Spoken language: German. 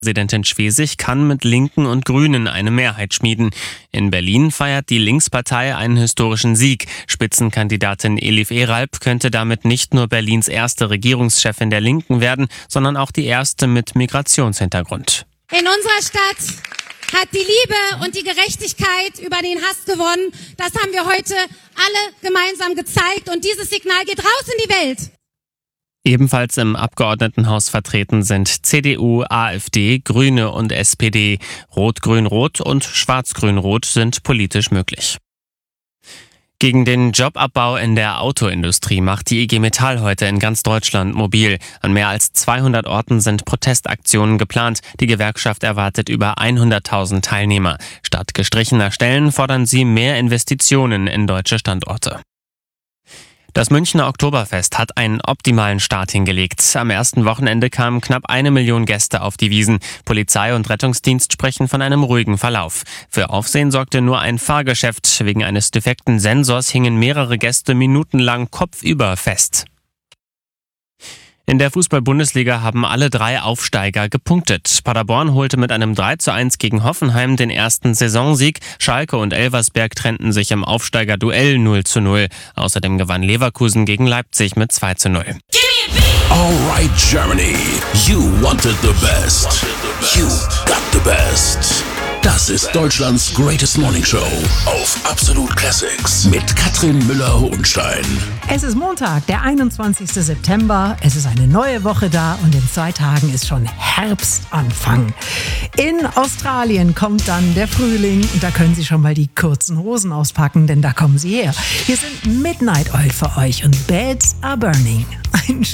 Präsidentin Schwesig kann mit Linken und Grünen eine Mehrheit schmieden. In Berlin feiert die Linkspartei einen historischen Sieg. Spitzenkandidatin Elif Eralp könnte damit nicht nur Berlins erste Regierungschefin der Linken werden, sondern auch die erste mit Migrationshintergrund. In unserer Stadt hat die Liebe und die Gerechtigkeit über den Hass gewonnen. Das haben wir heute alle gemeinsam gezeigt und dieses Signal geht raus in die Welt. Ebenfalls im Abgeordnetenhaus vertreten sind CDU, AfD, Grüne und SPD. Rot-Grün-Rot und Schwarz-Grün-Rot sind politisch möglich. Gegen den Jobabbau in der Autoindustrie macht die IG Metall heute in ganz Deutschland mobil. An mehr als 200 Orten sind Protestaktionen geplant. Die Gewerkschaft erwartet über 100.000 Teilnehmer. Statt gestrichener Stellen fordern sie mehr Investitionen in deutsche Standorte. Das Münchner Oktoberfest hat einen optimalen Start hingelegt. Am ersten Wochenende kamen knapp 1 Million Gäste auf die Wiesn. Polizei und Rettungsdienst sprechen von einem ruhigen Verlauf. Für Aufsehen sorgte nur ein Fahrgeschäft. Wegen eines defekten Sensors hingen mehrere Gäste minutenlang kopfüber fest. In der Fußball-Bundesliga haben alle 3 Aufsteiger gepunktet. Paderborn holte mit einem 3:1 gegen Hoffenheim den ersten Saisonsieg. Schalke und Elversberg trennten sich im Aufsteigerduell 0:0. Außerdem gewann Leverkusen gegen Leipzig mit 2:0. Alright Germany, you wanted the best. You got the best. Das ist Deutschlands Greatest Morning Show auf Absolut Classics mit Katrin Müller-Hohenstein. Es ist Montag, der 21. September. Es ist eine neue Woche da und in 2 Tagen ist schon Herbstanfang. In Australien kommt dann der Frühling und da können Sie schon mal die kurzen Hosen auspacken, denn da kommen sie her. Hier sind Midnight Oil für euch und Beds Are Burning.